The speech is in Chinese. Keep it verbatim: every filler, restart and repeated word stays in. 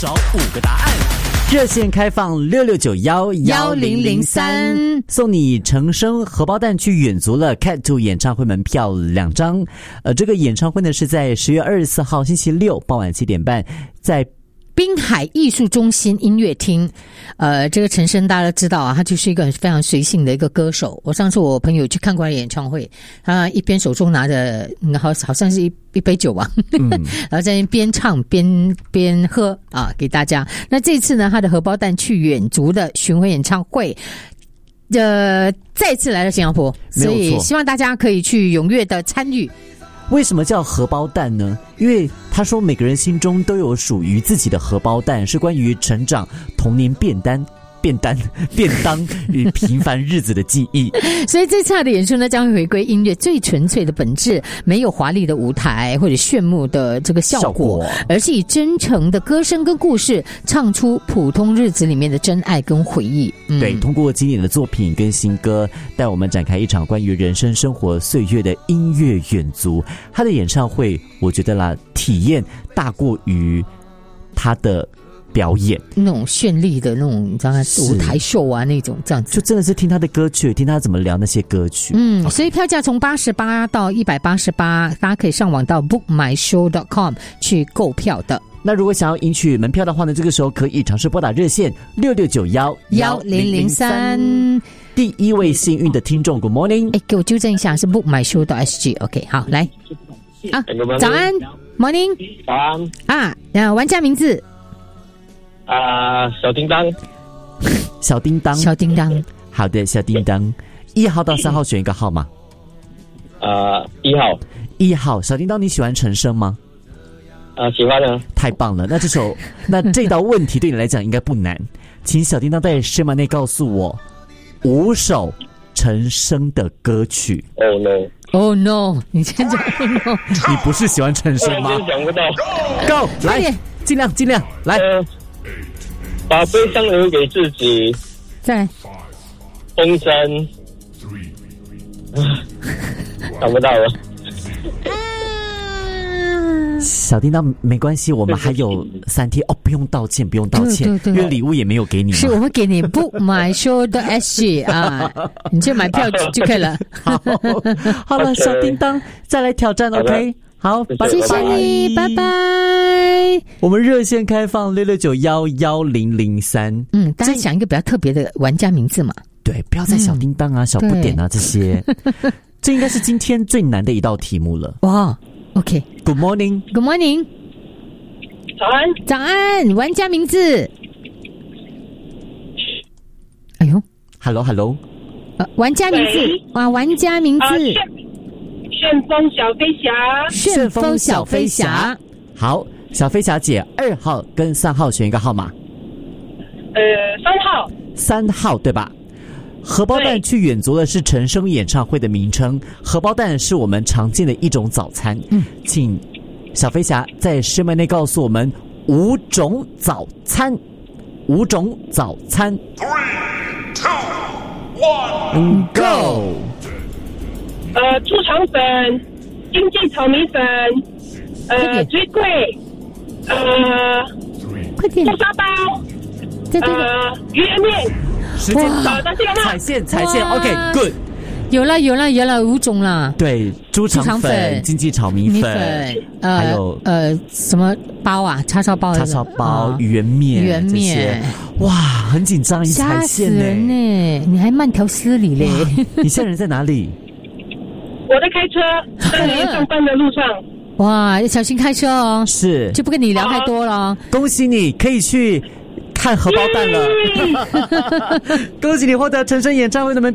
找五个答案。热线开放六六九幺幺零零三，送你陈升荷包蛋去远足了 Cat Two 演唱会门票两张。呃，这个演唱会呢是在十月二十四号星期六傍晚七点半，在滨海艺术中心音乐厅。呃，这个陈升大家都知道啊，他就是一个非常随性的一个歌手。我上次我朋友去看过他的演唱会，他一边手中拿着好好像是一一杯酒吧，嗯、然后在那边唱边边喝啊，给大家。那这次呢，他的荷包蛋去远足的巡回演唱会，呃，再次来到新加坡，所以希望大家可以去踊跃的参与。 为什么叫荷包蛋呢？因为他说每个人心中都有属于自己的荷包蛋，是关于成长、童年便当、便当、便当与平凡日子的记忆。 所以这次他的演出呢，将会回归音乐最纯粹的本质，没有华丽的舞台或者炫目的这个效果，效果而是以真诚的歌声跟故事，唱出普通日子里面的真爱跟回忆。 嗯、对，通过经典的作品跟新歌，带我们展开一场关于人生生活岁月的音乐远足。他的演唱会，我觉得啦，体验大过于他的表演， 那种绚丽的那种，你知道吗？舞台秀啊，那种这样子， 就真的是听他的歌曲，听他怎么聊那些歌曲。 嗯，所以票价从八十八到一百八十八，大家可以上网到 book my show dot com 去购票的。 那如果想要赢取门票的话呢，这个时候可以尝试拨打热线六六九幺幺零零三。 第一位幸运的听众 ，Good morning。 哎，给我纠正一下，是 book my show dot s g。OK， 好，来啊，早安 ，morning， 早安啊，那玩家名字。 啊、呃，小叮当， 小叮当， 小叮当， 好的，小叮当，一号到三号选一个号码。 呃，一号， 一号，小叮当，你喜欢陈升吗？ 啊、呃，喜欢啊！ 太棒了，那这首，那这道问题对你来讲应该不难，请小叮当在声码内告诉我五首陈升的歌曲。 Oh no！Oh no！ 你现在 Oh no！ 你不是喜欢陈升吗？ 我想不到。 Go， 来，尽量尽量来。 呃把悲伤留给自己。 再来。 风筝。想不到了。 小叮当没关系，我们还有三天哦，不用道歉，不用道歉， 对对对， 因为礼物也没有给你嘛。 是我们给你 book my show dot s g 啊，你就买票就可以了。 好，好了， okay. 小叮当再来挑战 ，OK。好， 谢谢你，拜拜。 我们热线开放六六九幺幺零零三。 嗯，大家想一个比较特别的玩家名字嘛？ 对，不要再小叮当啊、嗯、小不点啊这些。这应该是今天最难的一道题目了。 哇 ，OK。Good morning，Good morning。 早安， 早安，玩家名字。哎呦 ，Hello Hello。 呃，玩家名字，哇，玩家名字。啊旋风小飞侠， 旋风小飞侠。好，小飞侠姐，二号跟三号选一个号码。 呃，三号。 三号对吧？荷包蛋去远足的是陈升演唱会的名称。荷包蛋是我们常见的一种早餐。嗯，请小飞侠在声明内告诉我们五种早餐。五种早餐。 Three, two, one, go。 呃，猪肠粉、经济炒米粉，呃，最贵，呃， 快点， 豆沙包，呃，鱼圆面， 时间到，踩线，踩线 ，OK，good， 有了，有了，有了，五种了。 对，猪肠粉、经济炒米粉， 呃，还有呃什么包啊？叉烧包、 叉烧包、鱼圆面、 鱼圆面， 哇，很紧张，一踩线呢， 呢，你还慢条斯理嘞。 你现在人在哪里？ 我在开车，在上班的路上。 哇，要小心开车哦。 是， 就不跟你聊太多了、哦。 恭喜你，可以去看荷包蛋了。恭喜你获得陈升演唱会的门